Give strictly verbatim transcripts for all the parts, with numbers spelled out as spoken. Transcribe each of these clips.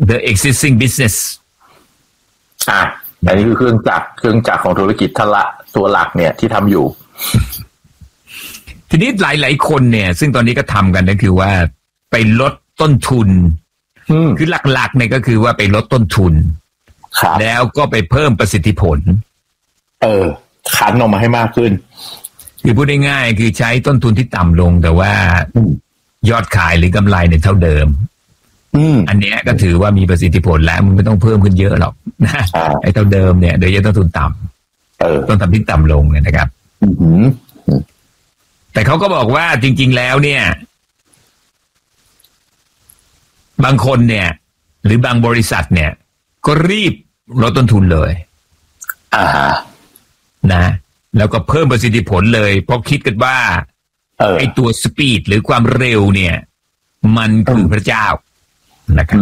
the existing business อ่ะอันนี้คือเครื่องจักรเครื่องจักรของธุรกิจทละตัวหลักเนี่ยที่ทำอยู่ทีนี้หลายๆคนเนี่ยซึ่งตอนนี้ก็ทำกันก็คือว่าไปลดต้นทุนคือหลักๆเนี่ยก็คือว่าไปลดต้นทุนแล้วก็ไปเพิ่มประสิทธิผลเออขันออกมาให้มากขึ้นคือพูดง่ายๆคือใช้ต้นทุนที่ต่ำลงแต่ว่ายอดขายหรือกำไรเนี่ยเท่าเดิมอันเนี้ยก็ถือว่ามีประสิทธิผลแล้วมันไม่ต้องเพิ่มขึ้นเยอะหรอกนะไอ้เท่าเดิมเนี่ยโดยต้นทุนต่ำเออต้นทุนที่ต่ำลงเนี่ยนะครับแต่เขาก็บอกว่าจริงๆแล้วเนี่ยบางคนเนี่ยหรือบางบริษัทเนี่ยก็รีบลดต้นทุนเลยอ่านะแล้วก็เพิ่มประสิทธิผลเลยเพราะคิดกันว่าไอ้ตัวสปีดหรือความเร็วเนี่ยมันคือพระเจ้านะครับ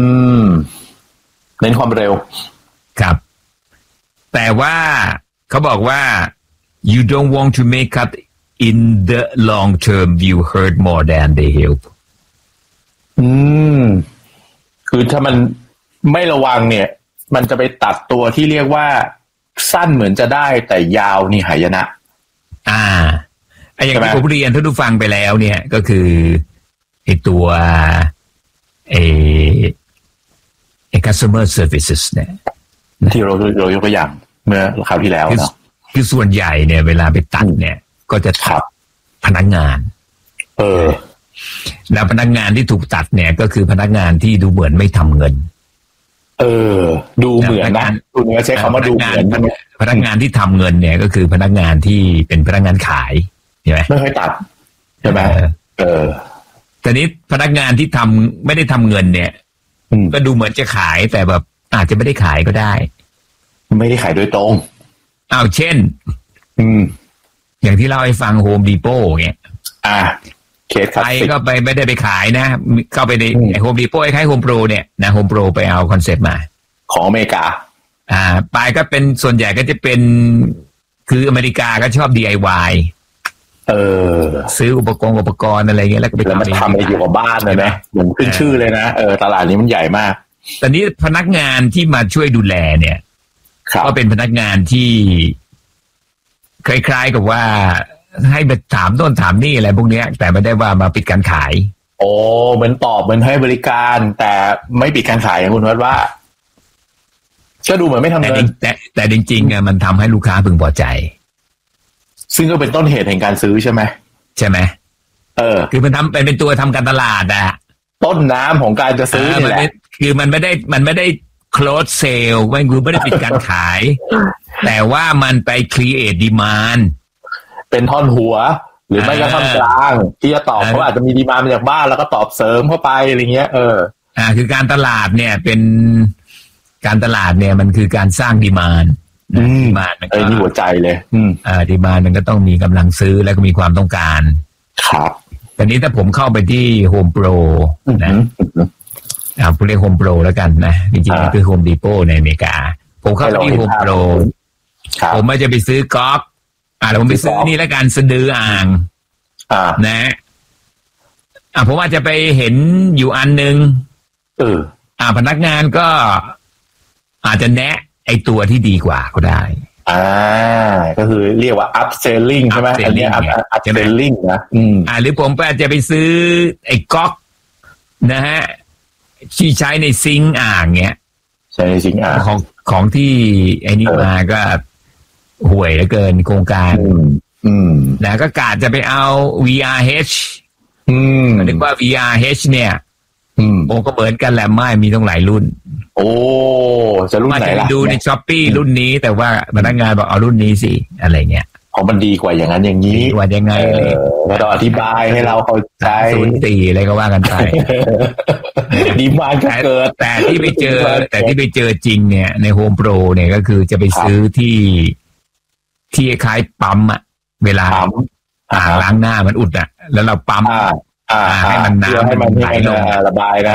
เน้นความเร็วครับแต่ว่าเขาบอกว่า you don't want to make cut in the long term you hurt more than they help อืมคือถ้ามันไม่ระวังเนี่ยมันจะไปตัดตัวที่เรียกว่าสั้นเหมือนจะได้แต่ยาวนี่หายนะอ่าไอ้อย่างที่ผมเรียนท่านผู้ฟังไปแล้วเนี่ยก็คือไอ้ตัวไอ้ไอ้ customer services เนี่ยที่เราเรายกตัวอย่างเมื่อคราวที่แล้วเนาะคือส่วนใหญ่เนี่ยเวลาไปตัดเนี่ยก็จะตัดพนักงานเออแล้วพนักงานที่ถูกตัดเนี่ยก็คือพนักงานที่ดูเหมือนไม่ทำเงินเออดูเหมือนนะคุณว่าใช้คำว่าดูเหมือนพนักงานที่ทำเงินเนี่ยก็คือพนักงานที่เป็นพนักงานขายใช่ไหมไม่ค่อยตัดใช่ไหมเออแต่นี้พนักงานที่ทำไม่ได้ทำเงินเนี่ยก็ดูเหมือนจะขายแต่แบบอาจจะไม่ได้ขายก็ได้ไม่ได้ขายโดยตรงอ้าวเช่นอืมอย่างที่เล่าให้ฟังโฮมดีโป้เงี้ยอ่าเคสไปก็ไปไม่ได้ไปขายนะเข้าไปในโฮมดีโป้คล้ายๆโฮมโปรเนี่ยนะโฮมโปรไปเอาคอนเซ็ปต์มาของอเมริกาอ่าไปก็เป็นส่วนใหญ่ก็จะเป็นคืออเมริกาก็ชอบ ดี ไอ วาย เออซื้ออุปกรณ์อุปกรณ์อะไรเงี้ยแล้วก็ไปทำมันทำอะไรอยู่กับบ้านเลยนะผมขึ้นชื่อเลยนะเออตลาดนี้มันใหญ่มากตอนนี้พนักงานที่มาช่วยดูแลเนี่ยก็เป็นพนักงานที่คล้ายๆกับว่าให้ไปถามต้นถามนี่อะไรพวกนี้แต่ไม่ได้ว่ามาปิดการขายโอ้เหมือนตอบเหมือนให้บริการแต่ไม่ปิดการขายอย่างคุณวัดว่าก็ดูเหมือนไม่ทำเงินแต่แต่จริงๆมันทำให้ลูกค้าพึงพอใจซึ่งก็เป็นต้นเหตุแห่งการซื้อใช่ไหมใช่ไหมเออคือมันทำเป็นเป็นตัวทำการตลาดอะต้นน้ำของการจะซื้อนี่แหละคือมันไม่ได้มันไม่ได้ close sale ไม่คือไม่ได้ปิดการขายแต่ว่ามันไป create demand เป็นท่อนหัวหรือไม่ก็ท่อนกลางที่จะตอบเขาอาจจะมีดีมานด์มาจากบ้านแล้วก็ตอบเสริมเข้าไปอะไรเงี้ยเอออ่าคือการตลาดเนี่ยเป็นการตลาดเนี่ยมันคือการสร้างดีมานด์ดีมานด์มันก็นี่หัวใจเลยอืมอ่าดีมานด์มันก็ต้องมีกำลังซื้อแล้วก็มีความต้องการครับตอนนี้ถ้าผมเข้าไปที่ Home Pro นะอ่าผมเรียก Home Pro แล้วกันนะจริงๆคือ Home Depot ในอเมริกาผมเข้าไปที่ Home Pro ผมไม่จะไปซื้อก๊อกอ่าผมไปซื้อนี่แล้วกันสะดืออ่างนะอ่าผมอาจจะไปเห็นอยู่อันนึงเอออ่าพนักงานก็อาจจะแนะไอตัวที่ดีกว่าก็ได้อ่าก็คือเรียกว่า upselling ใช่ไหมอันนี้ upselling นะอืมอ่าหรือผมอาจจะไปซื้อไอ้ก๊อกนะฮะที่ใช้ในซิงค์อ่างเงี้ยใช้ในซิงค์อ่างของของที่ไอ้นี่มาก็ห่วยเหลือเกินโครงการอืมนะก็กะจะไปเอา วี อาร์ เอช อืมนึกว่า วี อาร์ เอช เนี่ยอืมโอ้ก็เหมือนกันแหละไม่มีต้องหลายรุ่นโอ้จะรุ่นไหนล่ะดูใน Shopee รุ่นนี้แต่ว่าพนักงานบอกเอารุ่นนี้สิอะไรเงี้ยของมันดีกว่าอย่างนั้นอย่างนี้ดีกว่ายังไงเลยเราต้องอธิบายให้เราเข้าใจศูนย์สี่อะไรก็ว่ากันไปดีมากเกิดแต่ที่ไปเจอแต่ที่ไปเจอจริงเนี่ยใน Home Pro เนี่ยก็คือจะไปซื้อที่ที่คล้ายปั๊มอะเวลาอ่างล้างหน้ามันอุดอะแล้วเราปั๊มให้มันน้ำให้มันไหลลงระบายนะ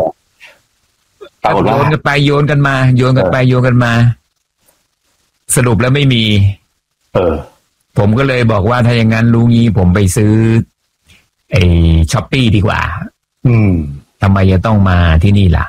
โยนกันไปโยนกันมาโยนกันไปโยนกันมาสรุปแล้วไม่มีเออผมก็เลยบอกว่าถ้าอย่างนั้นรู้งี้ผมไปซื้อไอ้ Shopee ดีกว่าอืมทำไมจะต้องมาที่นี่ล่ะ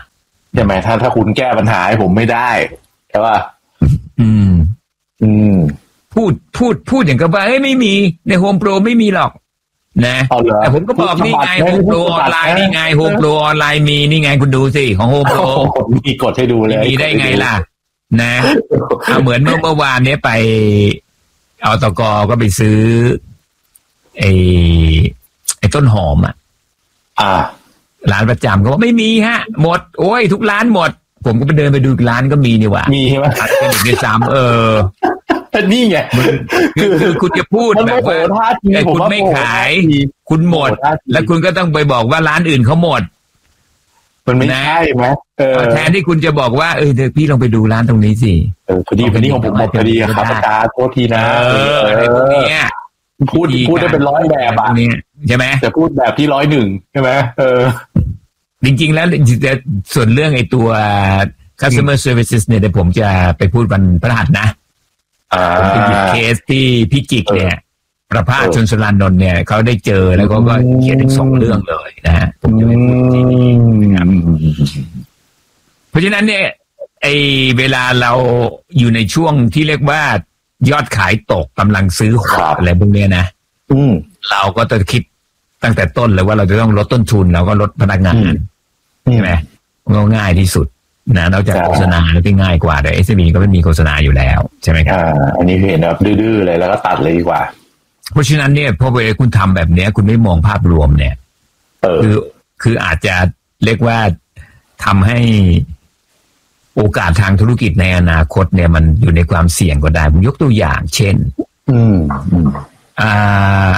ใช่ไหมถ้าถ้าคุณแก้ปัญหาให้ผมไม่ได้ใช่ป่ะอืมอืมพูดพูดพูดอย่างกับว่าเฮ้ยไม่มีในโฮมโปรไม่มีหรอกนะแต่ผมก็บอกนี่ไงโฮมโปรออนไลน์นี่ไงโฮมโปรออนไลน์มีนี่ไงคุณดูสิของโฮมโปรมีกดให้ดูเลยมีได้ไงล่ะนะเหมือนเมื่อเมื่อวานนี้ไปอตกก็ไปซื้อไอ้ไอ้ต้นหอมอ่ะอ่าร้านประจำก็ว่าไม่มีฮะหมดโอ้ยทุกร้านหมดผมก็ไปเดินไปดูร้านก็มีนี่หว่ามีใช่ไหมเป็นอีกด้วยซ้ำเออนี่ไงคือคือคุณจะพูดแบบว่าแต่คุณไม่ขายคุณหมดแล้วคุณก็ต้องไปบอกว่าร้านอื่นเขาหมดมันไม่ใช่ไหมเออแทนที่คุณจะบอกว่าเออเดี๋ยวพี่ลองไปดูร้านตรงนี้สิเออพอดีพอดีของผมหมดพอดีครับอาจารย์โทษทีนะเอออะไรพวกนี้พูดพูดได้เป็นร้อยแบบอ่ะใช่ไหมแต่พูดแบบที่ร้อยหนึ่งใช่ไหมเออจริงๆแล้วส่วนเรื่องไอ้ตัว customer services เนี่ยเดี๋ยวผมจะไปพูดวันพฤหัสนะผมไปหยิบเคสที่พี่จิกเนี่ยประภาสชนสรานนท์เนี่ยเขาได้เจอแล้วเขาก็เขียนถึงสองเรื่องเลยนะฮะผมจะไปพูดที่นี่นะครับเพราะฉะนั้นเนี่ยไอ้เวลาเราอยู่ในช่วงที่เรียกว่ายอดขายตกกำลังซื้อของอะไรพวกนี้นะเราก็จะคิดตั้งแต่ต้นเลยว่าเราจะต้องลดต้นทุนเราก็ลดพนักงานใช่ไหมก็ง่ายที่สุดนะนอกจากโฆษณาแล้วที่ง่ายกว่าแต่เอสเอ็มอีก็ไม่มีโฆษณาอยู่แล้วใช่ไหมครับอ่าอันนี้เห็นแบบดื้อๆเลยแล้วก็ตัดเลยดีกว่าเพราะฉะนั้นเนี่ยพอเวลาคุณทำแบบนี้คุณไม่มองภาพรวมเนี่ยคือคืออาจจะเรียกว่าทำให้โอกาสทางธุรกิจในอนาคตเนี่ยมันอยู่ในความเสี่ยงก็ได้ผมยกตัวอย่างเช่นอืมอ่า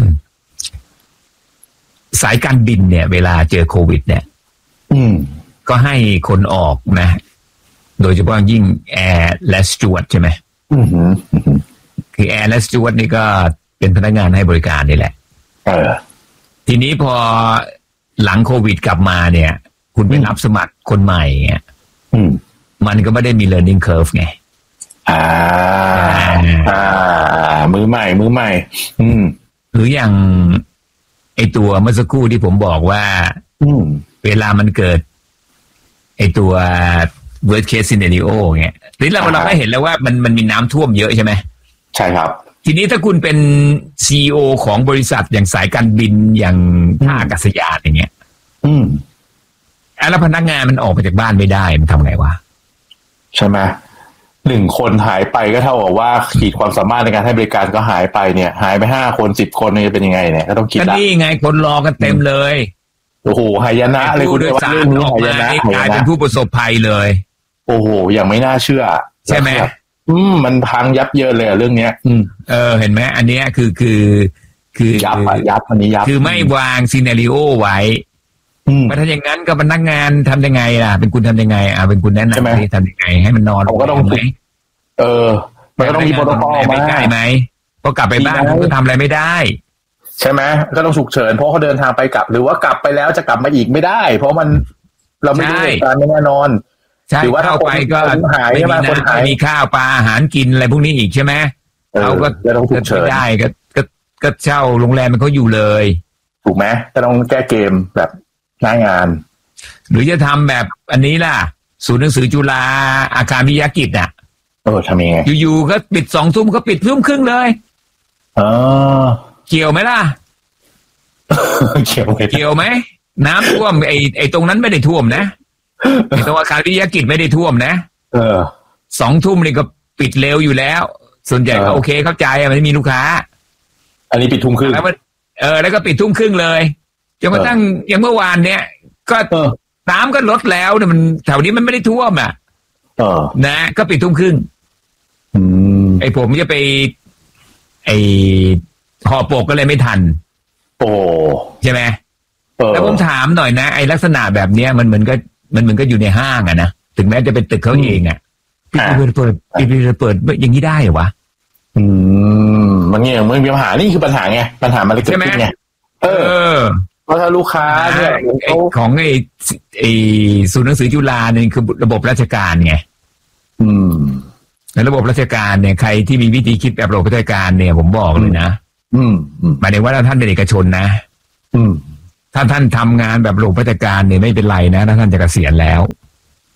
สายการบินเนี่ยเวลาเจอโควิดเนี่ยอืมก็ให้คนออกนะโดยเฉพาะยิ่งแอร์และสจ๊วตใช่ไหมอือหือคือแอร์และสจ๊วตนี่ก็เป็นพนักงานให้บริการนี่แหละเออทีนี้พอหลังโควิดกลับมาเนี่ยคุณไปรับสมัครคนใหม่เงี้ยมันก็ไม่ได้มี learning curve ไงอ่าอ่ามือใหม่มือใหม่อืมหรืออย่างไอตัวเมื่อสักครู่ที่ผมบอกว่าเวลามันเกิดไอตัว worst case scenario เงี้ยทีนี้เราเราก็เห็นแล้วว่ามันมันมีน้ำท่วมเยอะใช่ไหมใช่ครับทีนี้ถ้าคุณเป็น ซี อี โอ ของบริษัทอย่างสายการบินอย่างท่าอากาศยานอย่างเงี้ยอืมแล้วพนักงานมันออกไปจากบ้านไม่ได้มันทำไงวะใช่ไหมหนึ่งคนหายไปก็เท่ากับว่าขีดความสามารถในการให้บริการก็หายไปเนี่ยหายไปห้าคนสิบคนเนี่ยจะเป็นยังไงเนี่ยก็ต้องคิดละนี่ไงคนรอกันเต็มเลยโอ้โหหายนะเลยคุณด้วยเรื่องนี้หายนะกลายเป็นผู้ประสบภัยเลยโอ้โหอย่างไม่น่าเชื่อใช่ไหมอืมมันพังยับเยินเลยเรื่องเนี้ยอืมเออเห็นไหมอันเนี้ยคือคือคือยับอะยับอันนี้ยับคือไม่วางซีนาริโอไว้มาถ้าอย่างนั้นก็พนักงานทำยังไงล่ะเป็นคุณทำยังไงอ่ะเป็นคุณแนะนำให้ทำยังไงให้มันนอนผมก็ต้องไหมเออมันก็ต้องมีโปรโตคอลมาใกล้ไหมพอกลับไปบ้านคุณก็ทำอะไรไม่ได้ใช่ไหมก็ต้องฉุกเฉินเพราะเขาเดินทางไปกลับหรือว่ากลับไปแล้วจะกลับมาอีกไม่ได้เพราะมันเราไม่รู้เหตุการณ์ไม่แน่นอนหรือว่าเข้าไปก็ไม่มีน้ำไม่มีข้าวปลาอาหารกินอะไรพวกนี้อีกใช่ไหมเขาก็ไม่ได้ก็ก็ก็เช่าโรงแรมมันเขาอยู่เลยถูกไหมก็ต้องแก้เกมแบบหน้างานหรือจะทำแบบอันนี้ล่ะศูนย์หนังสือจุฬาอาคารวิทยากิจอ่ะเออทำยังไงอยู่ๆก็ปิดสองทุ่มก็ปิดทุ่มครึ่งเลยเออเกี่ยวไหมล่ะเกี่ยวไหมเกี่ยวไหมน้ำท่วมไอ้ไอ้ตรงนั้นไม่ได้ท่วมนะไอ้ตรงอาคารวิทยากิจไม่ได้ท่วมนะเออสองทุ่มนี่ก็ปิดเร็วอยู่แล้วส่วนใหญ่ก็โอเคเข้าใจมันไม่มีลูกค้าอันนี้ปิดทุ่มครึ่งแล้วเออแล้วก็ปิดทุ่มครึ่งเลยจนกระทั่งอย่างเมื่อวานเนี้ยก็น้ำก็ลดแล้วเนี่ยมันแถวนี้มันไม่ได้ท่วมอ่ะนะก็ปิดทุ่มครึ่งไอ้ผมจะไปไอ้ห่อปกก็เลยไม่ทันโอ้ใช่ไหมแล้วผมถามหน่อยนะไอ้ลักษณะแบบเนี้ยมันเหมือนก็มันเหมือนก็อยู่ในห้างอะนะถึงแม้จะเป็นตึกเขาเองอ่ะปิดเปิดเปิดปิดเปิดอย่างนี้ได้เหรอวะอืมมันเงี้ยมันมีปัญหานี่คือปัญหาไงปัญหามันเลยเกิดขึ้นไงเออเพราะถ้าลูกค้าเนี่ยของไอ้ไอ้ศูนย์หนังสือจุฬาเนี่ยคือระบบราชการไงอืมในระบบราชการเนี่ยใครที่มีวิธีคิดแบบระบบราชการเนี่ยผมบอกเลยนะอืมหมายถึงว่าถ้าท่านเป็นเอกชนนะอืมถ้าท่านทำงานแบบระบบราชการเนี่ยไม่เป็นไรนะถ้าท่านจะเกษียณแล้ว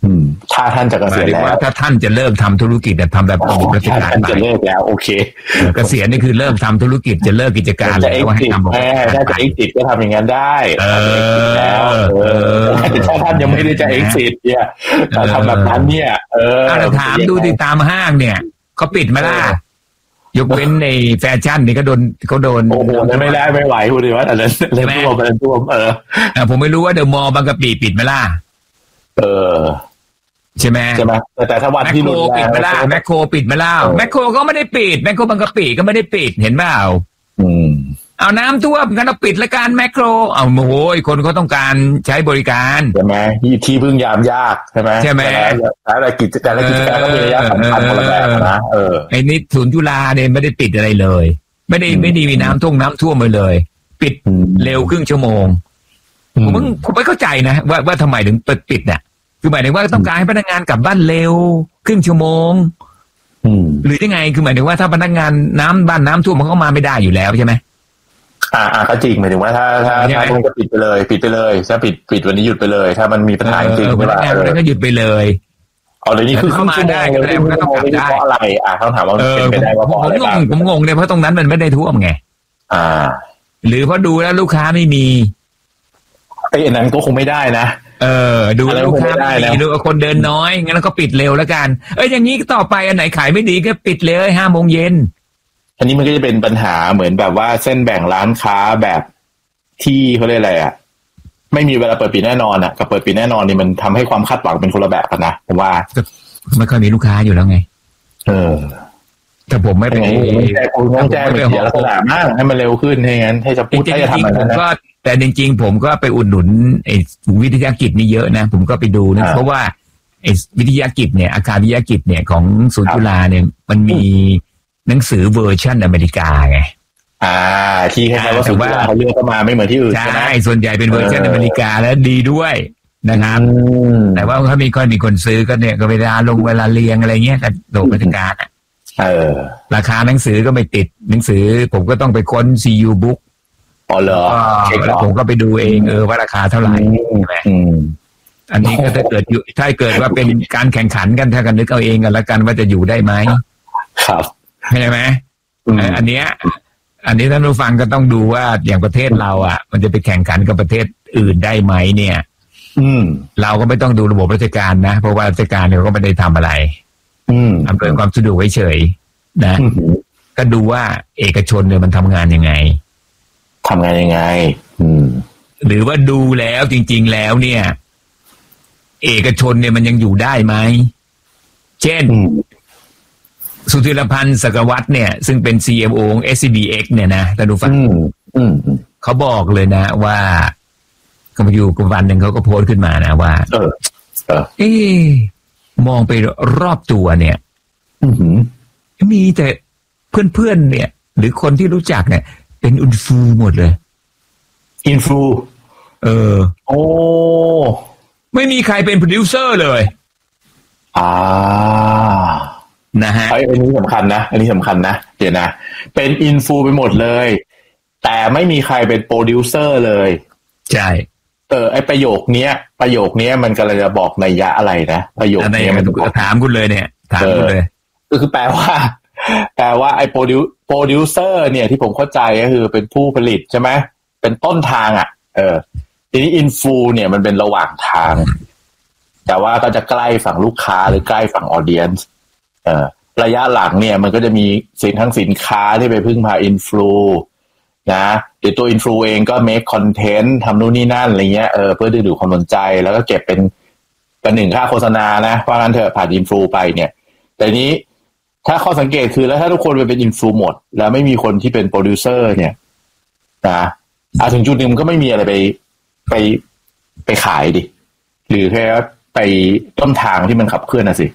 ถ้าท่านจะเกษียณแล้วถ้าท่านจะเลิกทำธุรกิจแต่ทำแบบระบบราชการจะเลิกแล้วโอเคเกษียณนี่คือเลิกทำธุรกิจจะเลิกกิจการแล้วให้ทำแบบถ้าจะ exit ก็ทำอย่างนั้นได้แล้วถ้าท่านยังไม่ได้จะ exit เนี่ยทำแบบนั้นเนี่ยเออถามดูติดตามห้างเนี่ยเขาปิดมาล่ะยกเว้นในแฟชั่นนี่ก็โดนเขาโดนโอ้โหไม่ได้ไม่ไหวคุณดิว่าอะไรเล่นตัวเป็นตัวเออผมไม่รู้ว่าเดอะมอลล์บางกะปิปิดมาล่ะเออใช่ไหมใช่ไหมแต่ถ้าวันที่รุนแรงปิดมาล่ะแมคโครปิดมาล่ะแมคโครก็ไม่ได้ปิดแมคโครบางกะปิก็ไม่ได้ปิดเห็นเปล่าอืมเอาน้ำท่วมกันเราปิดละกันแมคโครเอาโอ้ยคนเขาต้องการใช้บริการใช่ไหมที่พึ่งยามยากใช่ไหมใช่ไหมแต่กิจการและกิจการก็มีระยะสำคัญคนละแบบนะเออไอ้นี่ศูนย์จุฬาเนี่ยไม่ได้ปิดอะไรเลยไม่ได้ไม่ได้มีน้ำท่วมน้ำท่วมมาเลยปิดเร็วครึ่งชั่วโมงผมผมไม่เข้าใจนะว่าว่าทำไมถึงเปิดปิดเนี่ยคือหมายถึงว่าต้องการให้พนักงานกลับบ้านเร็วครึ่งชั่วโมงหรือยังไงคือหมายถึงว่าถ้าพนักงานน้ำบ้านน้ำท่วมมันก็มาไม่ได้อยู่แล้วใช่ไหมอ่าอ่าก็จริงหมายถึงว่าถ้าถ้าถ้ามันก็ปิดไปเลยปิดไปเลยถ้าปิดปิดวันนี้หยุดไปเลยถ้ามันมีปัญหาจริงๆพนักงานก็หยุดไปเลยเอาเลยนี่คือเข้ามาได้ก็ได้ก็ต้องกลับได้เพราะอะไรอ่าเขาถามว่าเป็นไปได้ว่าเพราะอะไรบ้างผมงงเนี่ยเพราะตรงนั้นมันไม่ได้ท่วมไงอ่าหรือเพราะดูแล้วลูกค้าไม่มีไอ้อันนั้นก็คงไม่ได้นะเออดูลูกค้าไม่มีดูคนเดินน้อยงั้นก็ปิดเร็วแล้วกันเอ้ยอย่างนี้ต่อไปอันไหนขายไม่ดีก็ปิดเลยห้าโมงเย็นอันนี้มันก็จะเป็นปัญหาเหมือนแบบว่าเส้นแบ่งร้านค้าแบบที่เขาเรียกอะไรอ่ะไม่มีเวลาเปิดปิดแน่นอนอ่ะกับเปิดปิดแน่นอนนี่มันทำให้ความคาดหวังเป็นคนละแบบกันนะผมว่าไม่ค่อยมีลูกค้าอยู่แล้วไงเออแต่ผมไม่เป็นแต่คุณต้องแจ้งเป็นเสียลักษณะมากให้มันเร็วขึ้นให้งั้นให้จะพูดให้จะทำอะไรนะแต่จริงๆผมก็ไปอุดหนุนไอ้วิทยากิจนี่เยอะนะผมก็ไปดูนะเพราะว่าไอ้วิทยากิจเนี่ยอาคารวิทยากิจเนี่ยของศูนย์จุฬาเนี่ยมันมีหนังสือเวอร์ชันอเมริกาไงอ่าที่คล้ายๆว่าศูนย์จุฬาเขาเลือกเข้ามาไม่เหมือนที่อื่นใช่ไหมส่วนใหญ่เป็นเวอร์ชันอเมริกาและดีด้วยนะครับแต่ว่าถ้ามีคนมีคนซื้อก็เนี่ยก็เวลาลงเวลาเรียงอะไรเงี้ยกับโดราชการอ่ะเออราคาหนังสือก็ไม่ติดหนังสือผมก็ต้องไปค้น ซี ยู Book อ๋อเหรอแล้วผมก็ไปดูเองเออว่าราคาเท่าไหร่ใช่ไหมอันนี้ก็ถ้าเกิดอยู่ถ้าเกิดว่าเป็นการแข่งขันกันถ้ากันนึกเอาเองกันแล้วกันว่าจะอยู่ได้ไหมครับใช่ไหมอันเนี้ยอันนี้ท่านผู้ฟังก็ต้องดูว่าอย่างประเทศเราอ่ะมันจะไปแข่งขันกับประเทศอื่นได้ไหมเนี่ยอืมเราก็ไม่ต้องดูระบบราชการนะเพราะว่าราชการเนี่ยก็ไม่ได้ทำอะไรอืมอำนวยความสะดวกไว้เฉยนะก็ดูว่าเอกชนเนี่ยมันทำงานยังไงทำงานยังไงอืมหรือว่าดูแล้วจริงๆแล้วเนี่ยเอกชนเนี่ยมันยังอยู่ได้ไหมเช่นสุธีรพันธ์ศักดิ์วัฒน์เนี่ยซึ่งเป็น ซี เอ็ม โอ ของ เอส ซี บี เอ็กซ์ เนี่ยนะท่านผู้ฟังเขาบอกเลยนะว่าก็มาอยู่กับวันหนึ่งเขาก็โพสต์ขึ้นมานะว่าเออเออเอ๊ะมองไปรอบตัวเนี่ยมีแต่เพื่อนๆเนี่ยหรือคนที่รู้จักเนี่ยเป็นอินฟูหมดเลยอินฟูเออโอ้ไม่มีใครเป็นโปรดิวเซอร์เลยอ่านะฮะอันนี้สำคัญนะอันนี้สำคัญนะเดี๋ยวนะเป็นอินฟูไปหมดเลยแต่ไม่มีใครเป็นโปรดิวเซอร์เลยใช่เออไอประโยคเนี้ยประโยคเนี้ยมันกำลังจะบอกนัยยะอะไรนะประโยคนี้มันถามคุณเลยเนี่ยถามคุณเลยก็คือแปลว่าแปลว่าไอโปรดิวโปรดิวเซอร์เนี่ยที่ผมเข้าใจก็คือเป็นผู้ผลิตใช่ไหมเป็นต้นทางอ่ะเออทีนี้อินฟูเนี่ยมันเป็นระหว่างทางแต่ว่าก็จะใกล้ฝั่งลูกค้าหรือใกล้ฝั่งออเดียนซ์เออระยะหลังเนี่ยมันก็จะมีสินทั้งสินค้าที่ไปพึ่งพาอินฟลูนะเดี๋ยวตัวอินฟลูเองก็เมคคอนเทนต์ทำนู่นนี่นั่นอะไรเงี้ยเออเพื่อดึงดูดความสนใจแล้วก็เก็บเป็นเป็นหนึ่งค่าโฆษณานะว่างั้นเถอะผ่านอินฟลูไปเนี่ยแต่นี้ถ้าข้อสังเกตคือแล้วถ้าทุกคนไปเป็นอินฟลูหมดแล้วไม่มีคนที่เป็นโปรดิวเซอร์เนี่ยนะอาถึงจุดนึงมันก็ไม่มีอะไรไปไปไปขายดิหรือแค่ไปต้นทางที่มันขับเคลื่อนนะสิ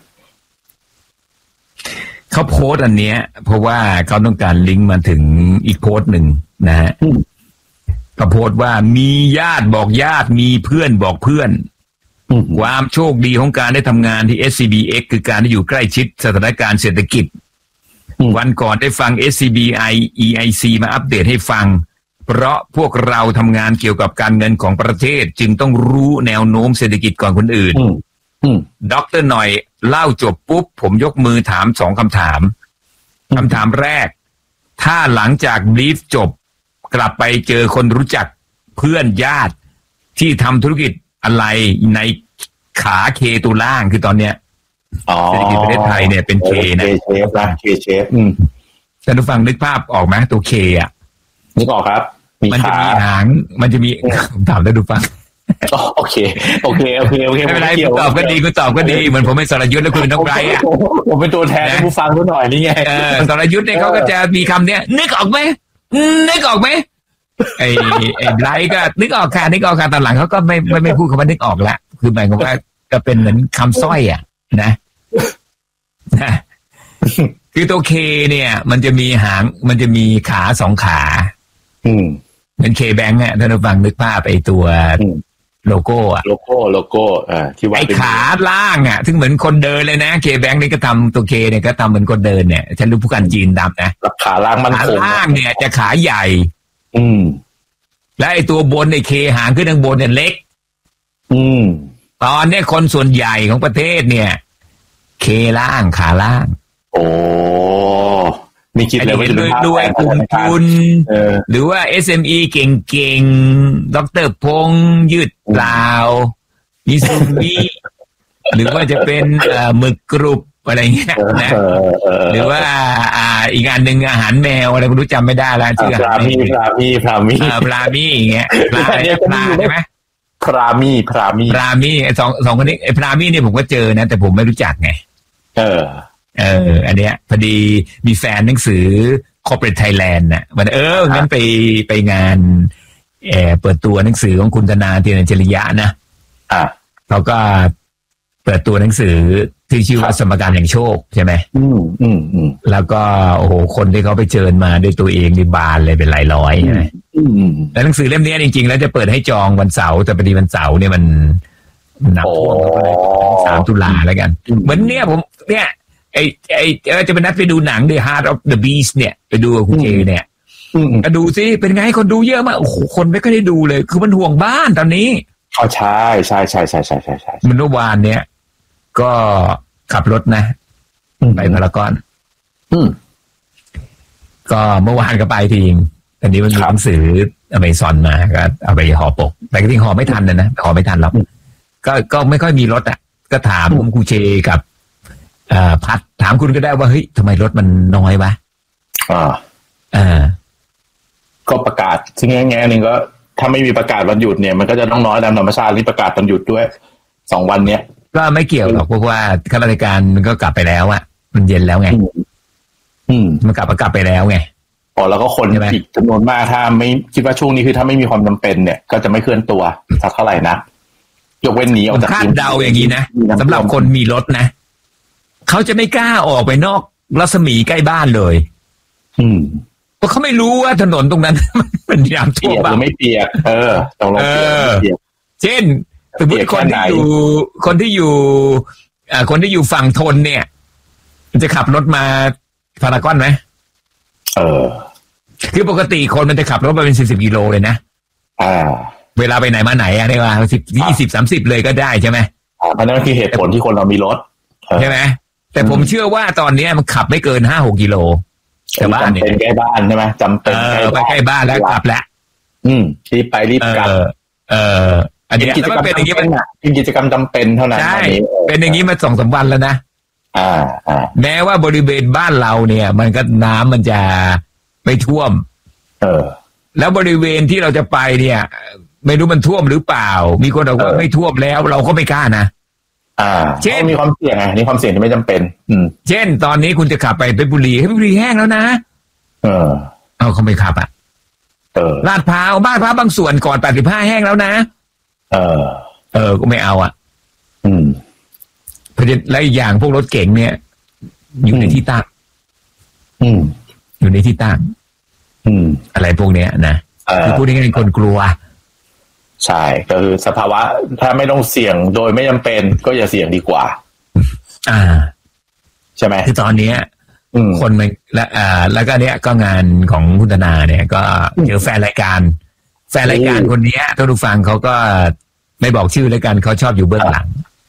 เขาโพสต์อันเนี้ยเพราะว่าเขาต้องการลิงก์มาถึงอีกโพสต์หนึ่งนะฮะเขาโพสต์ว่ามีญาติบอกญาติมีเพื่อนบอกเพื่อนความโชคดีของการได้ทำงานที่ เอส ซี บี เอ็กซ์ คือการได้อยู่ใกล้ชิดสถานการณ์เศรษฐกิจวันก่อนได้ฟัง เอส ซี บี ไอ อี ไอ ซี มาอัปเดตให้ฟังเพราะพวกเราทำงานเกี่ยวกับการเงินของประเทศจึงต้องรู้แนวโน้มเศรษฐกิจก่อนคนอื่นด็อกเตอร์หน่อยเล่าจบปุ๊บผมยกมือถามสองคำถามคำถามแรกถ้าหลังจากบรีฟจบกลับไปเจอคนรู้จักเพื่อนญาติที่ทำธุรกิจอะไรในขาเคตัวล่างคือตอนเนี้ยเศรษฐกิจประเทศไทยเนี่ยเป็นเคนะเคเชฟนะเคเชฟท่านผู้ฟังนึกภาพออกไหมตัวเคอ่ะนึกออกครับมันจะมีหางมันจะมีถามท่านผู้ฟังโอเคโอเคโอเคโอเคไม่เป็นไรคุณตอบก็ดีคุณตอบก็ดีเหมือนผมเป็นสรยุทธ์แล้วคุณเป็นน้องไบรท์อ่ะผมเป็นตัวแทนผู้ฟังเขาหน่อยนี่ไงเออสรยุทธ์เนี่ยเขาก็จะมีคำเนี้ยนึกออกไหมนึกออกไหมไอ้ไอ้ไบรท์ก็นึกออกค่ะนึกออกค่ะตอนหลังเขาก็ไม่ไม่ไม่พูดคำว่านึกออกละคือหมายความว่าก็เป็นเหมือนคำสร้อยอ่ะนะนะคือตัวเคเนี่ยมันจะมีหางมันจะมีขาสองขาอืมเป็นเคแบงค์อ่ะท่านผู้ฟังนึกภาพไอ้ตัวโลโก้อะโลโก้โลโก้อ่าที่ว่าไอ้ขาล่างอ่ะซึ่งเหมือนคนเดินเลยนะเคแบงค์นี่ก็ทำตัวเคเนี่ยก็ทำเหมือนคนเดินเนี่ยฉันรู้ผู้กันจีนดำนะขาล่างมันขาล่างเนี่ยจะขาใหญ่อืมและไอ้ตัวบนไอ้เคหางขึ้นทางบนเนี่ยเล็กอืมตอนนี้คนส่วนใหญ่ของประเทศเนี่ยเคล่างขาล่างโอ้มีคิดเลยว่าจะด้วยด้วยกลุ่มทุนหรือว่า เอส เอ็ม อี เก่งๆดร.พงษ์ยืดเปล่ามิซูมิหรือว่าจะเป็นหมึกกรุบอะไรเงี้ยนะหรือว่าอ่าอีกอันหนึ่งอาหารแมวอะไรไม่รู้จำไม่ได้แล้วชื่อพรามีพรามีพรามีพรามีอย่างเงี้ยปลาปลาใช่ไหมพรามีพรามีพรามีไอ้สองสองคนนี้ไอ้พรามีเนี่ยผมก็เจอนะแต่ผมไม่รู้จักไงเออเอออันเนี้ยพอดีมีแฟนหนังสือ Corporate Thailand น่ะมันเอองั้นไปไปงานเออเปิดตัวหนังสือของคุณธนาเทียนจริยะนะอ่าเขาก็เปิดตัวหนังสือที่ชื่อว่าสมการแห่งโชคใช่ไหมอืมอืมอืมแล้วก็โอ้โหคนที่เขาไปเชิญมาด้วยตัวเองในบานเลยเป็นหลายร้อยใช่ไหมอืมแล้วหนังสือเล่มนี้จริงๆแล้วจะเปิดให้จองวันเสาร์แต่พอดีวันเสาร์เนี่ยมันนับท่วมก็เลยสามตุลาแล้วกันเหมือนเนี่ยผมเนี่ยไอ้ไอ้เออจะไปนัดไปดูหนัง The Heart of the Beast เนี่ยไปดูกับคุณเจเนี่ยก็ดูซิเป็นไงคนดูเยอะมากโอ้โหคนไม่ค่อยได้ดูเลยคือมันห่วงบ้านตอนนี้อ๋อใช่ใช่ใช่ใช่ใช่ใช่ใช่มันเมื่อวานเนี่ยก็ขับรถนะไปพารากอนก็เมื่อวานก็ไปทีงอันนี้มันมีหนังสืออเมซอนมาก็เอาไปห่อปกแต่ก็ทิ้งห่อไม่ทันเลยนะห่อไม่ทันหรอกก็ก็ไม่ค่อยมีรถอ่ะก็ถามผมครูเชกับอ่าพัดถามคุณก็ได้ว่าเฮ้ยทำไมรถมันน้อยวะอ่าอ่าก็ประกาศซึ่งแง่ๆหนึ่งก็ถ้าไม่มีประกาศวันหยุดเนี่ยมันก็จะต้องน้อยตามธรรมชาติที่ประกาศวันหยุดด้วยสองวันเนี้ยก็ไม่เกี่ยวหรอกเพราะว่าข้าราชการมันก็กลับไปแล้วอะมันเย็นแล้วไงอืมมันกลับมากลับไปแล้วไงอ๋อแล้วก็คนอีกจำนวนมากถ้าไม่คิดว่าช่วงนี้คือถ้าไม่มีความจำเป็นเนี่ยก็จะไม่เคลื่อนตัวสักเท่าไหร่นะยกเว้นหนีออกจากคาดเดาอย่างนี้นะสำหรับคนมีรถนะเขาจะไม่กล้าออกไปนอกรัศมีใกล้บ้านเลยอืมเพราะเขาไม่รู้ว่าถนนตรงนั้นมันน้ำท่วมหรือไม่เปียกเออตรงลงเปียกเช่นสมมติคนที่อยู่คนที่อยู่อ่าคนที่อยู่ฝั่งทนเนี่ยจะขับรถมาพารากอนไหมเออคือปกติคนมันจะขับรถมาเป็นสิบสิบกิโลเลยนะอ่าเวลาไปไหนมาไหนอะได้ว่าสิบยี่สิบสามสิบเลยก็ได้ใช่ไหมอ่าเพราะนั่นคือเหตุผลที่คนเรามีรถใช่ไหมแต่ผมเชื่อว่าตอนนี้มันขับไม่เกินห้าหกกิโลแต่บ้านเนี่ยเป็นใกล้บ้านใช่ไหมจำเป็นไปใกล้บ้านแล้วกลับแล้วอืมรีบไปรีบกลับเอออันนี้แล้วมันเป็นอย่างนี้มันเป็นกิจกรรมจำเป็นเท่านั้นใช่เป็นอย่างนี้มาสองสามวันแล้วนะอ่าอ่าแม้ว่าบริเวณบ้านเราเนี่ยมันก็น้ำมันจะไม่ท่วมเออแล้วบริเวณที่เราจะไปเนี่ยไม่รู้มันท่วมหรือเปล่ามีคนบอกว่าไม่ท่วมแล้วเราก็ไม่กล้านะอ่าเช่นมีความเสี่ยงไงนี่ความเสี่ยงที่ไม่จำเป็นอืมเช่นตอนนี้คุณจะขับไปเพชรบุรีเพชรบุรีแห้งแล้วนะเออเอาเขาไม่ขับอ่ะเออลาดพร้าวบ้านพร้าวบางส่วนก่อนแปดสิบห้าแห้งแล้วนะเออเออก็ไม่เอาอ่ะอืมเพราะฉะนั้นและอีกอย่างพวกรถเก๋งเนี่ยอยู่ในที่ตั้งอืมอยู่ในที่ตั้งอืมอะไรพวกเนี้ยนะคือพูดง่ายๆคนกลัวใช่ก็คือสภาวะถ้าไม่ต้องเสี่ยงโดยไม่จำเป็นก็อย่าเสี่ยงดีกว่าอ่าใช่ไหมคือตอนนี้คนมันและอ่าแล้วก็เนี้ยก็งานของคุณธนาเนี่ยก็เจอแฟนรายการแฟนรายการคนนี้ท่านผู้ฟังเขาก็ไม่บอกชื่อแล้วกันเขาชอบอยู่เบื้องหลัง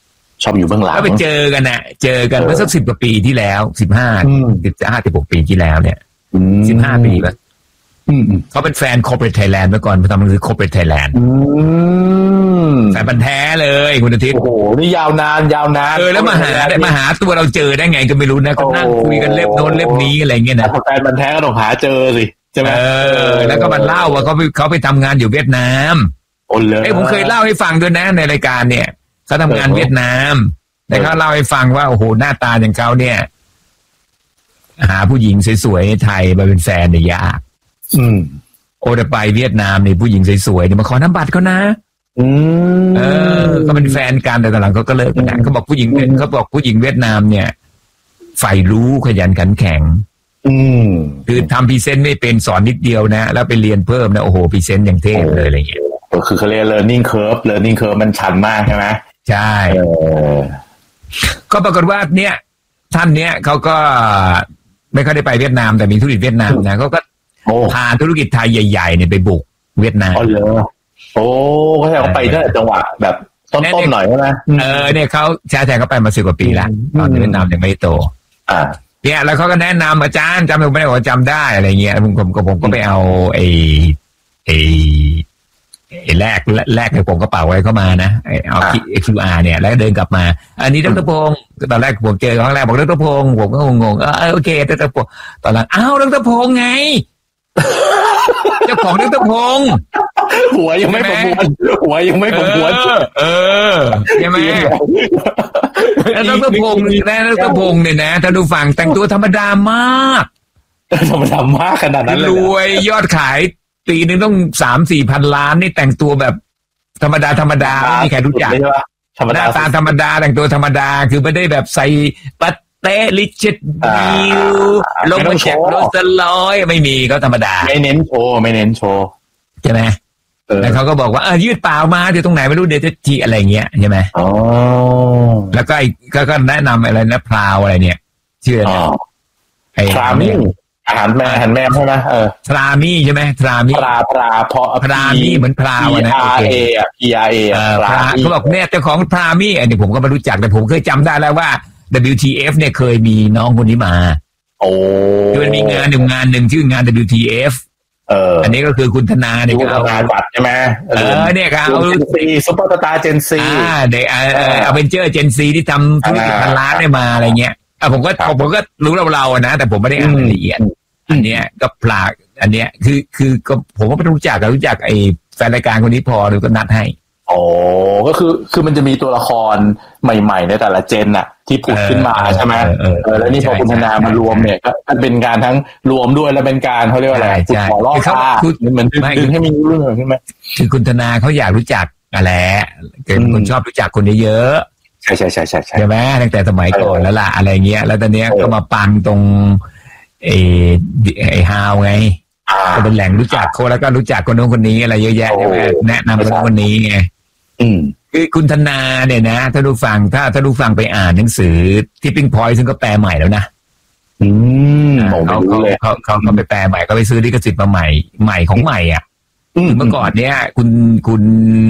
ชอบอยู่เบื้องหลังก็ไปเจอกันนะเจอกันเมื่อสักสิบกว่าปีที่แล้วสิบห้าสิบห้าสิบหกปีที่แล้วเนี่ยสิบห้าปีป่ะเขาเป็นแฟน Corporate Thailand เมื่อก่อนเขาทำหนังสือ Corporate Thailand แฟนพันธุ์แท้เลยคุณอาทิตย์โอ้โหนี่ยาวนานยาวนานเออแล้วมาหาได้มาหาตัวเราเจอได้ไงก็ไม่รู้นะก็นั่งคุยกันเล่มโน้นเล่มนี้อะไรเงี้ยนะแฟนพันธุ์แท้ก็ต้องหาเจอสิใช่ไหมเออแล้วก็มันเล่าว่าเขาไปเขาไปทำงานอยู่เวียดนามโอ้เลยไอ้ผมเคยเล่าให้ฟังด้วยนะในรายการเนี่ยเขาทำงานเวียดนามแต่เขาเล่าให้ฟังว่าโอ้โหหน้าตาอย่างเขาเนี่ยหาผู้หญิงสวยๆในไทยมาเป็นแฟนเนี่ยยากอืมโอ้แต่ไปเวียดนามเนี่ยผู้หญิงสวยๆเนี่ยมาขอน้ำบัตรเขานะอืมเออก็เป็นแฟนกันแต่ตอนหลังเขาก็เลิกกันเขาบอกผู้หญิงเขาบอกผู้หญิงเวียดนามเนี่ยใฝ่รู้ขยันขันแข็งอืมคือทำพรีเซนต์ไม่เป็นสอนนิดเดียวนะแล้วไปเรียนเพิ่มนะโอ้โหพรีเซนต์อย่างเท่เลยอะไรเงี้ยก็คือเขาเรียก learning curve learning curve มันชันมากใช่ไหมใช่ก็ปรากฏว่าเนี่ยท่านเนี้ยเขาก็ไม่ค่อยได้ไปเวียดนามแต่มีธุรกิจเวียดนามนะเขาก็พาธุรกิจไทยใหญ่ๆเนี่ยไปบุกเวียดนามอ๋อเหรอโอ้เขาแค่เขาไปได้จังหวะแบบต้นๆหน่อยใช่ไหมเออเนี่ยเขาแชร์แชร์เขาไปมาสิบกว่าปีแล้วตอนเวียดนามยังไม่โตอ่าเนี่ยแล้วเขาก็แนะนำอาจารย์จำไม่ได้ว่าจำได้อะไรเงี้ยผมผมผมก็ไปเอาไอ้ไอ้ไอ้แรกแรกในผมกระเป๋าไว้เข้ามานะเอา คิว อาร์ เนี่ยแล้วเดินกลับมาอันนี้ดร.พงศ์ตอนแรกผมเจอครั้งแรกบอกดร.พงศ์ผมก็งงๆเออโอเคดร.พงศ์ตอนหลังอ้าวดร.พงศ์ไงเจ้าของดร.พงศ์หัวยังไม่ประมวลหัวยังไม่ประมวลเออใช่ไหมแล้วดร.พงศ์แล้วดร.พงศ์เนี่ยนะท่านผู้ฟังแต่งตัวธรรมดามากธรรมดามากขนาดนั้นเลยรวยยอดขายปีนึงต้องสามสี่พันล้านนี่แต่งตัวแบบธรรมดาธรรมดาไม่มีใครรู้จักหน้าตาธรรมดาแต่งตัวธรรมดาคือไม่ได้แบบใส่ปัตเต้ลิชิตบิวลงมาแจกโรสลอยไม่มีก็ธรรมดาไม่เน้นโชว์ไม่เน้นโชว์ใช่ไหมแล้วเขาก็บอกว่าเออยืดเปล่ามาเดี๋ยวตรงไหนไม่รู้เดี๋ยวจะจีอะไรเงี้ยใช่ไหมอ๋อแล้วก็ก็แนะนำอะไรนะพราวอะไรเนี่ยชื่ออะไรไอ้พรามี่อาหารแม่อาหารแม่ใช่ไหมเออพรามี่ใช่ไหมพรามี่พราพราพอพรามี่เหมือนพราวนะโอเคอ่ะ พี อาร์ เอพราเขาบอกเนี่ยเจ้าของพรามี่อันนี้ผมก็ไม่รู้จักแต่ผมเคยจำได้แล้วว่า ดับเบิลยู ที เอฟ เนี่ยเคยมีน้องคนนี้มาโอ้คือมันมีงานหนึ่งงานหนึ่งชื่องาน ดับเบิลยู ที เอฟเอออันนี้ก็คือคุณธนาเนี่ยเขาเอาบัตรใช่ไหมเออเนี่ยครับเอาซีซุปเปอร์สตาร์เจนซีอ่าเด็กเออเอาเป็นเจอเจนซีที่ทำธุรกิจพันล้านได้มาอะไรเงี้ยอ่ะผมก็ผมก็รู้เราเรานะแต่ผมไม่ได้อ่านรายละเอียดอันเนี้ยก็พลาดอันเนี้ยคือคือก็ผมก็ไม่รู้จักกับรู้จักไอ้แฟนรายการคนนี้พอหรือก็นัดให้อ๋อก็คือคือมันจะมีตัวละครใหม่ๆในแต่ละเจนน่ะที่ผุดขึ้นมาใช่ไหมเออแล้วนี่พอคุณธนามารวมเนี่ยก็เป็นการทั้งรวมด้วยแล้วเป็นการเขาเรียกว่าอะไรขุดขอล่อฟ้าเหมือนดึงให้มีเรื่องขึ้นไหมคือคุณธนาเขาอยากรู้จักอะไรเป็นคนชอบรู้จักคนเยอะใช่ใช่ใช่ใช่ใช่ไหมตั้งแต่สมัยก่อนแล้วล่ะอะไรเงี้ยแล้วตอนเนี้ยก็มาปังตรงไอ้ไอ้ฮาวไงก็เป็นแหล่งรู้จักเขาแล้วก็รู้จักคนโน้นคนนี้อะไรเยอะแยะแนะนำคนคนนี้ไงคือคุณธนาเนี่ยนะถ้าดูฟังถ้าถ้าดูฟังไปอ่านหนังสือที่ปิ้งพอยซึ่งก็แปลใหม่แล้วนะอืมเขาเขาเขาเขาเขาไปแปลใหม่ก็ไปซื้อลิขสิทธิ์มาใหม่ใหม่ของใหม่อ่ะเมื่อก่อนเนี้ยคุณคุณ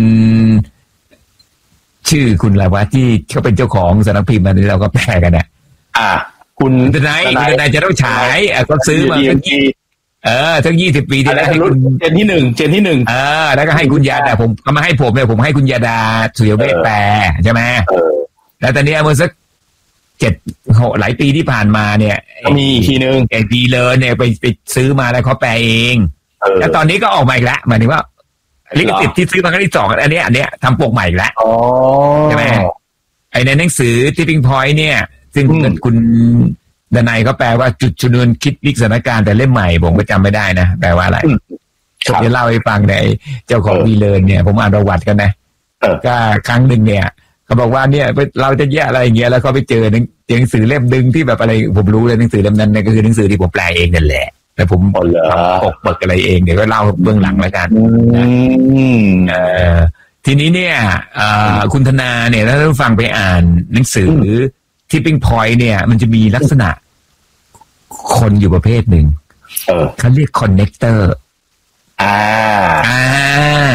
ชื่อคุณอะไรวะที่เขาเป็นเจ้าของสำนักพิมพ์อันนี้เราก็แปลกันเนี่ยอ่าคุณทนายคุณทนายจะต้องฉายก็ซื้อมาทั้งยี่เออทั้งยี่สิบปีที่แล้วให้คุณเจนที่หนึ่งเจนที่หนึ่งเออแล้วก็ให้คุณยาดาผมก็มาให้ผมเนี่ยผมให้คุณยาดาสุริยเวชแปลใช่ไหมแล้วตอนนี้เมื่อสักเจ็ดหกหลายปีที่ผ่านมาเนี่ยมีทีนึงไอ้ดีเลยเนี่ยไปไปซื้อมาแล้วเขาแปลเองแล้วตอนนี้ก็ออกมาอีกแล้วหมายถึงว่าลิขสิทธิ์ที่ซื้อมาครั้งที่สองอันนี้อันเนี้ยทำปกใหม่อีกแล้วใช่ไหมไอ้ในหนังสือที่พิงพอยต์เนี่ยซึ่งคุณดนัยก็แปลว่าจุดชนวนคิดวิกสถานการณ์แต่เล่มใหม่ผมก็จำไม่ได้นะแปลว่าอะไรผมจะเล่าให้ฟังในเจ้าของวีเลนเนี่ยผมอ่านประวัติกันนะก็ครั้งหนึ่งเนี่ยเขาบอกว่าเนี่ยเราจะแย่อะไรอย่างเงี้ยแล้วเขาไปเจอหนังสือเล่มดึงที่แบบอะไรผมรู้เลยหนังสือเล่มนั้นเนี่ยก็คือหนังสือที่ผมแปลเองนั่นแหละแต่ผมปกเปิดอะไรเองเดี๋ยวก็เล่าเบื้องหลังแล้วกันทีนี้เนี่ยคุณธนาเนี่ยถ้าท่านฟังไปอ่านหนังสือทิปปิ้งพอยต์เนี่ยมันจะมีลักษณะคนอยู่ประเภทหนึ่งเขาเรียกคอนเนคเตอร์อ่าอ่า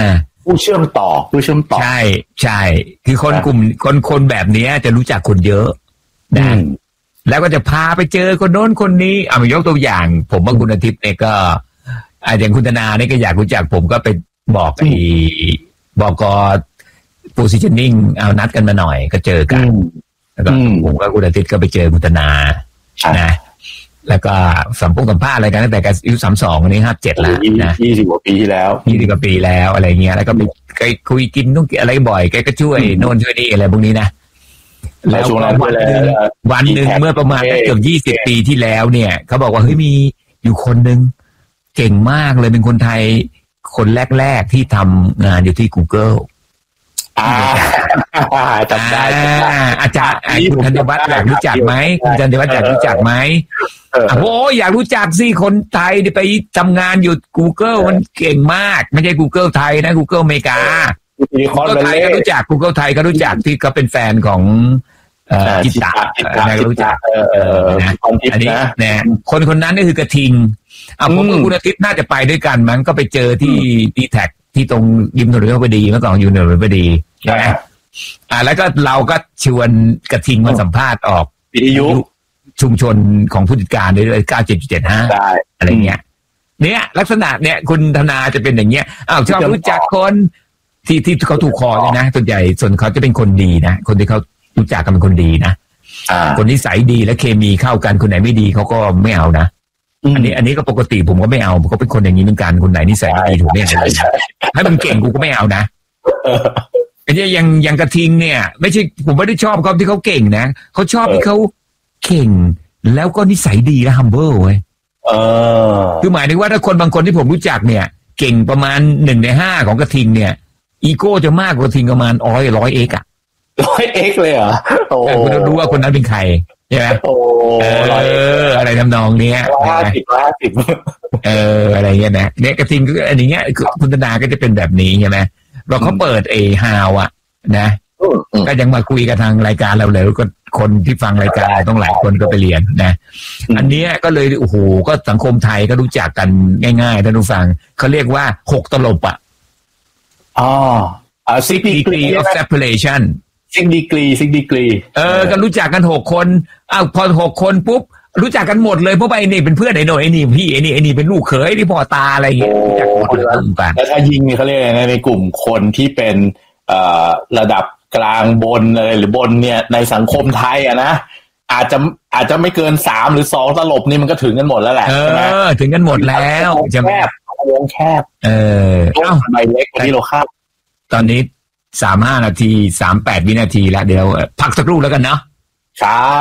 ผู้เชื่อมต่อผู้เชื่อมต่อใช่ใช่คือคนกลุ่มคนคนแบบนี้จะรู้จักคนเยอะนะแล้วก็จะพาไปเจอคนโน้นคนนี้เอามายกตัวอย่างผมว่าคุณอาทิตย์เนี่ยก็อาอย่างคุณธนาเนี่ยก็อยากรู้จักผมก็ไปบอกไอ้บอกกpositioning เอานัดกันมาหน่อยก็เจอกันแล้วก็ผมกับคุณอาทิตย์ก็ไปเจอคุณธนานะแล้วก็สัมพงสัมภาษณ์อะไรกันตั้งแต่อายุสามสองนี้ห้าเจ็ดแล้วนะยี่สิบกว่าปีที่แล้วยี่สิบกว่าปีแล้วอะไรเงี้ยแล้วก็ไปคุยกินนู่นอะไรบ่อยแกก็ช่วยโน่นช่วยนี่อะไรพวกนี้นะแล้ววันนึงวันหนึ่งเมื่อประมาณเกือบยี่สิบปีที่แล้วเนี่ยเขาบอกว่าเฮ้ยมีอยู่คนนึงเก่งมากเลยเป็นคนไทยคนแรกๆที่ทำงานอยู่ที่ Google อ่าจำได้อาจารย์คุณธัญวัฒน์อยากรู้จักไหมคุณธัญวัฒน์อยากรู้จักไหมโอ้อยากรู้จักสิคนไทยไปทำงานอยู่ Google มันเก่งมากไม่ใช่ Google ไทยนะ Google อเมริกา Google ไทยก็รู้จัก Google ไทยก็รู้จักที่เขาเป็นแฟนของจิตตะนะรู้จักนะอันนี้นะคนคนนั้นนี่คือกระทิงอ่ะผมกับคุณอาทิตย์น่าจะไปด้วยกันมันก็ไปเจอที่ดีแท็กที่ตรงยิมถนนพอดีเมื่อก่อนอยู่ถนนพอดีใช่ไหมอ่าแล้วก็เราก็ชวนกระทิงมาสัมภาษณ์ออกวิทยุชุมชนของผู้จัดการด้วยเก้าเจ็ดเจ็ดห้าอะไรเงี้ยเนี่ยลักษณะเนี่ยคุณธนาจะเป็นอย่างเงี้ยอ้าวชอบรู้จักคนที่ที่เขาถูกคอเลยนะส่วนใหญ่ส่วนเขาจะเป็นคนดีนะคนที่เขารู้จักกันเป็นคนดีนะคนนิสัยดีและเคมีเข้ากันคนไหนไม่ดีเขาก็ไม่เอานะอันนี้อันนี้ก็ปกติผมก็ไม่เอาผมก็เป็นคนอย่างนี้เหมือนกันคนไหนนิสัยไม่ดีถูกไม่เอาให้มันเก่งกูก็ไม่เอานะไอ้เนี่ยยังยังกระทิงเนี่ยไม่ใช่ผมไม่ได้ชอบเขาที่เขาเก่งนะเขาชอบที่เขาเก่งแล้วก็นิสัยดีและ humble เว้ยคือหมายถึงว่าถ้าคนบางคนที่ผมรู้จักเนี่ยเก่งประมาณหนึ่งในห้าของกระทิงเนี่ยอีโก้จะมากกว่ากระทิงประมาณร้อยร้อยเอ็กอะร้อยเอ็กเลยเหรอโอ้คุณต้องรู้ว่าคนนั้นเป็นใครใช่ไหมโอ้เอออะไรทำนองเนี้ยห้าสิบห้าสิบเอออะไรเงี้ยนะเนี่ยกระทิงก็อันนี้เงี้ยคุณธนาก็จะเป็นแบบนี้ใช่ไหมเราเขาเปิดเอฮาวอ่ะนะก็ยังมาคุยกับทางรายการเราเลยก็คนที่ฟังรายการต้องหลายคนก็ไปเรียนนะอันนี้ก็เลยโอ้โหก็สังคมไทยก็รู้จักกันง่ายๆท่านผู้ฟังเขาเรียกว่าหกตลบอ่ะอ๋ออ่า six degree of separation six degree six degree เออก็รู้จักกันหกคนอ้าวพอหกคนปุ๊บรู้จักกันหมดเลยเพราะไอ้นี่เป็นเพื่อนไอ้โน่ไอ้นี่พี่ไอ้นี่ไอ้นี่เป็นลูกเขยที่พ่อตาอะไรอย่างเงี้ยรู้จักหมดเลยแล้วถ้ายิงเนี่ยเขาเรียกอะไรในกลุ่มคนที่เป็นเอ่อระดับกลางบนอะไรหรือบนเนี่ยในสังคมไทยอะนะอาจจะอาจจะไม่เกินสามหรือสองตลบนี่มันก็ถึงกันหมดแล้วแหละใช่ไหมถึงกันหมดแล้วจะแคบวงแคบเออเอ้าใบเล็กที่เราคาดตอนนี้สามห้านาทีสามแปดวินาทีแล้วเดี๋ยวพักสักครู่แล้วกันเนาะครับ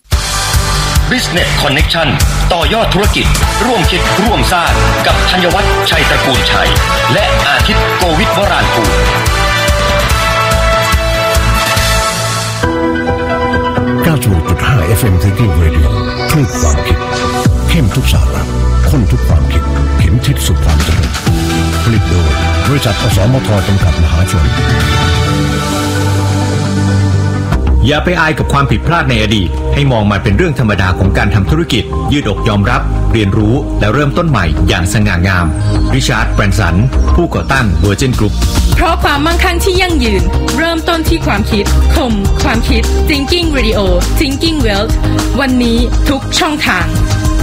Business Connection ต่อยอดธุรกิจร่วมคิดร่วมสร้างกับธัญวัฒน์ชัยตระกูลชัยและอาทิตย์โกวิทวรานกูลเก้าสิบหกจุดห้า เอฟ เอ็ม Thinking Radio คลื่นความคิดเข้มทุกสาระข้นทุกความคิดเข็มทิศสู่ความเจริญผลิตโดยบริษัทอสมทจำกัดมหาชนอย่าไปอายกับความผิดพลาดในอดีตให้มองมันเป็นเรื่องธรรมดาของการทำธุรกิจยืดอกยอมรับเรียนรู้และเริ่มต้นใหม่อย่างสง่างามริชาร์ด แบรนสันผู้ก่อตั้ง Virgin Group เพราะความมั่งคั่งที่ยั่งยืนเริ่มต้นที่ความคิดคมความคิด Thinking Radio Thinking Wealth วันนี้ทุกช่องทาง